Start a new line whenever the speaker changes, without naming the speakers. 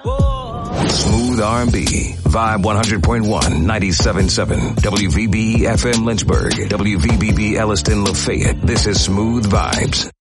Smooth R&B, Vibe 100.1, 97.7, WVBE FM Lynchburg, WVBB Elliston Lafayette. This is Smooth Vibes.